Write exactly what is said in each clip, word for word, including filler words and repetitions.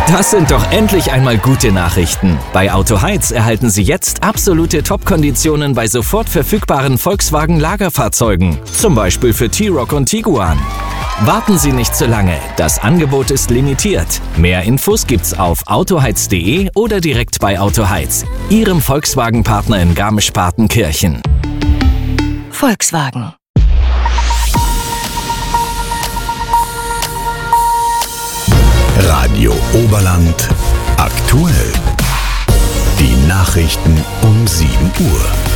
Das sind doch endlich einmal gute Nachrichten. Bei Autoheiz erhalten Sie jetzt absolute Top-Konditionen bei sofort verfügbaren Volkswagen-Lagerfahrzeugen. Zum Beispiel für T-Roc und Tiguan. Warten Sie nicht zu lange. Das Angebot ist limitiert. Mehr Infos gibt's auf autoheiz punkt de oder direkt bei Autoheiz, Ihrem Volkswagen-Partner in Garmisch-Partenkirchen. Volkswagen. Radio Oberland aktuell. Die Nachrichten um sieben Uhr.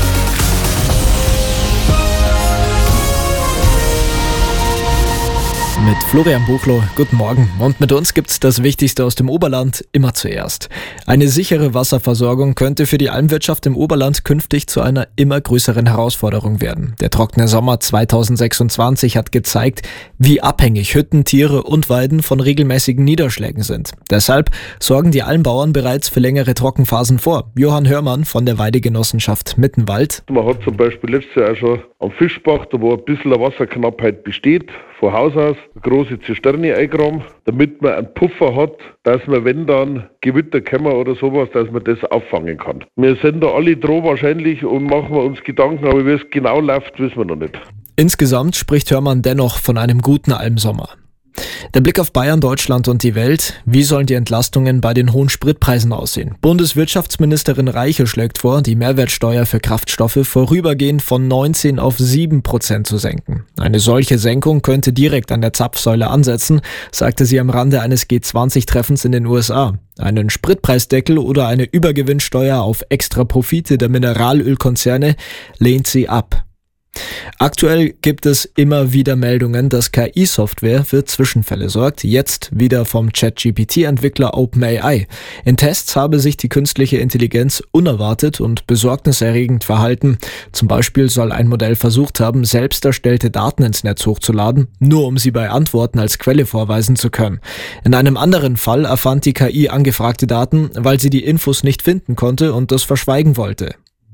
Mit Florian Buchloh, guten Morgen. Und mit uns gibt's das Wichtigste aus dem Oberland immer zuerst. Eine sichere Wasserversorgung könnte für die Almwirtschaft im Oberland künftig zu einer immer größeren Herausforderung werden. Der trockene Sommer zweitausendsechsundzwanzig hat gezeigt, wie abhängig Hütten, Tiere und Weiden von regelmäßigen Niederschlägen sind. Deshalb sorgen die Almbauern bereits für längere Trockenphasen vor. Johann Hörmann von der Weidegenossenschaft Mittenwald. Man hat zum Beispiel letztes Jahr auch schon am Fischbach, da wo ein bisschen eine Wasserknappheit besteht, von Haus aus eine große Zisterne eingraben, damit man einen Puffer hat, dass man, wenn dann Gewitter kommen oder sowas, dass man das auffangen kann. Wir sind da alle dran wahrscheinlich und machen wir uns Gedanken, aber wie es genau läuft, wissen wir noch nicht. Insgesamt spricht Hörmann dennoch von einem guten Almsommer. Der Blick auf Bayern, Deutschland und die Welt. Wie sollen die Entlastungen bei den hohen Spritpreisen aussehen? Bundeswirtschaftsministerin Reiche schlägt vor, die Mehrwertsteuer für Kraftstoffe vorübergehend von neunzehn auf sieben Prozent zu senken. Eine solche Senkung könnte direkt an der Zapfsäule ansetzen, sagte sie am Rande eines G zwanzig Treffens in den U S A. Einen Spritpreisdeckel oder eine Übergewinnsteuer auf Extraprofite der Mineralölkonzerne lehnt sie ab. Aktuell gibt es immer wieder Meldungen, dass K I-Software für Zwischenfälle sorgt, jetzt wieder vom ChatGPT-Entwickler OpenAI. In Tests habe sich die künstliche Intelligenz unerwartet und besorgniserregend verhalten. Zum Beispiel soll ein Modell versucht haben, selbst erstellte Daten ins Netz hochzuladen, nur um sie bei Antworten als Quelle vorweisen zu können. In einem anderen Fall erfand die K I angefragte Daten, weil sie die Infos nicht finden konnte und das verschweigen wollte.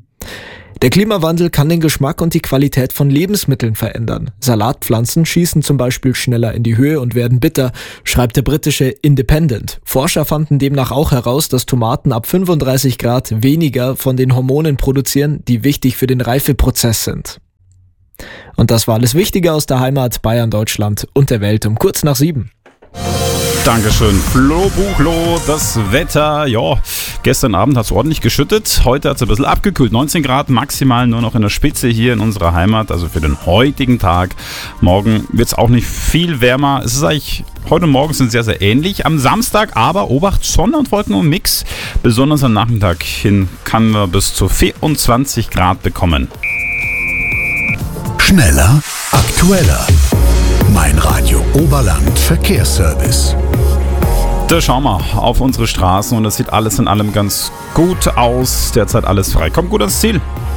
Der Klimawandel kann den Geschmack und die Qualität von Lebensmitteln verändern. Salatpflanzen schießen zum Beispiel schneller in die Höhe und werden bitter, schreibt der britische Independent. Forscher fanden demnach auch heraus, dass Tomaten ab fünfunddreißig Grad weniger von den Hormonen produzieren, die wichtig für den Reifeprozess sind. Und das war alles Wichtige aus der Heimat, Bayern, Deutschland und der Welt um kurz nach sieben. Dankeschön, Flo Buchloh. Das Wetter, ja, gestern Abend hat es ordentlich geschüttet. Heute hat es ein bisschen abgekühlt. neunzehn Grad maximal nur noch in der Spitze hier in unserer Heimat, also für den heutigen Tag. Morgen wird es auch nicht viel wärmer. Es ist eigentlich, heute und morgen sind sehr, sehr ähnlich. Am Samstag aber, Obacht, Sonne und Wolken und Mix. Besonders am Nachmittag hin kann man bis zu vierundzwanzig Grad bekommen. Schneller, aktueller. Mein Radio Oberland Verkehrsservice. Da schauen wir auf unsere Straßen und es sieht alles in allem ganz gut aus. Derzeit alles frei. Kommt gut ans Ziel.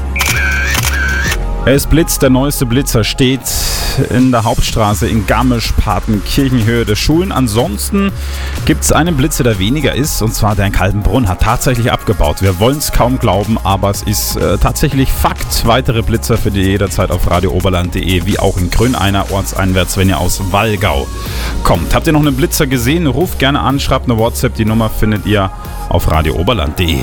Es blitzt, der neueste Blitzer steht in der Hauptstraße in Garmisch-Partenkirchen, Höhe der Schulen. Ansonsten gibt es einen Blitzer, der weniger ist, und zwar der in Kaltenbrunn hat tatsächlich abgebaut. Wir wollen es kaum glauben, aber es ist äh, tatsächlich Fakt. Weitere Blitzer für die jederzeit auf radio oberland punkt de, wie auch in Gröneiner ortseinwärts, wenn ihr aus Wallgau kommt. Habt ihr noch einen Blitzer gesehen? Ruft gerne an, schreibt eine WhatsApp. Die Nummer findet ihr auf radio oberland punkt de.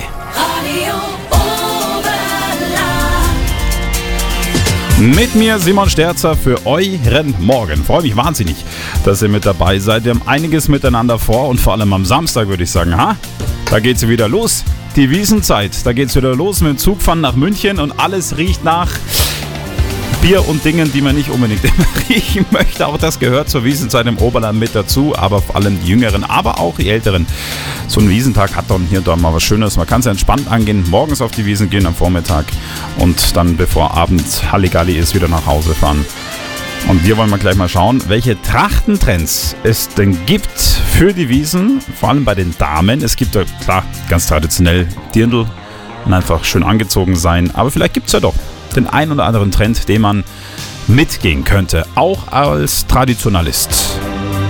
Mit mir Simon Sterzer für euren Morgen. Freue mich wahnsinnig, dass ihr mit dabei seid. Wir haben einiges miteinander vor und vor allem am Samstag würde ich sagen, ha? Da geht's wieder los. Die Wiesenzeit. Da geht's wieder los mit dem Zugfahren nach München und alles riecht nach Bier und Dingen, die man nicht unbedingt immer riechen möchte. Auch das gehört zur Wiesenzeit im Oberland mit dazu, aber vor allem die Jüngeren, aber auch die Älteren. So ein Wiesentag hat dann hier und da mal was Schönes. Man kann es entspannt angehen, morgens auf die Wiesen gehen am Vormittag und dann, bevor Abend Halligalli ist, wieder nach Hause fahren. Und wir wollen mal gleich mal schauen, welche Trachtentrends es denn gibt für die Wiesen, vor allem bei den Damen. Es gibt ja, klar, ganz traditionell Dirndl und einfach schön angezogen sein, aber vielleicht gibt es ja doch den einen oder anderen Trend, den man mitgehen könnte, auch als Traditionalist.